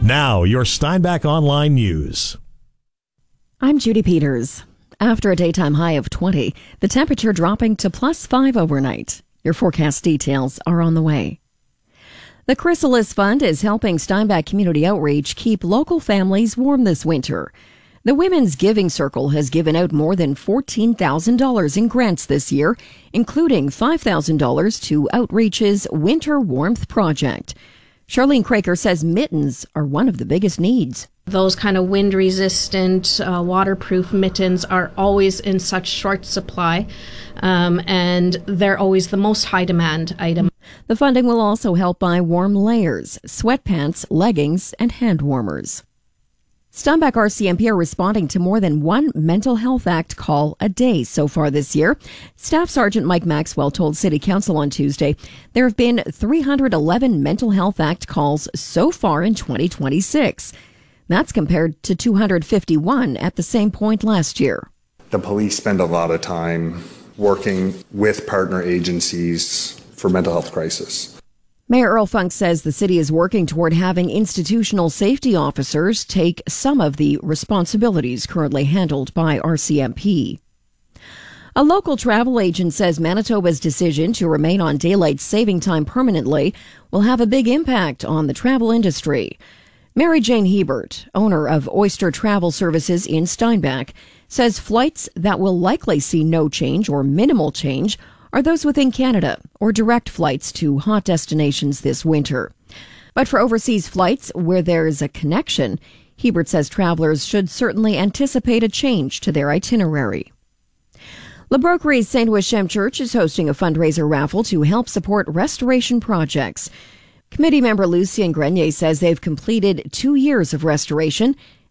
Now, your Steinbach Online News. I'm Judy Peters. After a daytime high of 20, the temperature dropping to +5 overnight. Your forecast details are on the way. The Chrysalis Fund is helping Steinbach Community Outreach keep local families warm this winter. The Women's Giving Circle has given out more than $14,000 in grants this year, including $5,000 to Outreach's Winter Warmth Project. Charlene Craker says mittens are one of the biggest needs. Those kind of wind-resistant, waterproof mittens are always in such short supply, and they're always the most high-demand item. The funding will also help buy warm layers, sweatpants, leggings, and hand warmers. Steinbach RCMP are responding to more than one Mental Health Act call a day so far this year. Staff Sergeant Mike Maxwell told City Council on Tuesday there have been 311 Mental Health Act calls so far in 2026. That's compared to 251 at the same point last year. The police spend a lot of time working with partner agencies for mental health crisis. Mayor Earl Funk says the city is working toward having institutional safety officers take some of the responsibilities currently handled by RCMP. A local travel agent says Manitoba's decision to remain on daylight saving time permanently will have a big impact on the travel industry. Mary Jane Hebert, owner of Oyster Travel Services in Steinbach, says flights that will likely see no change or minimal change are those within Canada or direct flights to hot destinations this winter. But for overseas flights where there is a connection, Hebert says travelers should certainly anticipate a change to their itinerary. La Broquerie St. Wichem Church is hosting a fundraiser raffle to help support restoration projects. Committee member Lucien Grenier says they've completed 2 years of restoration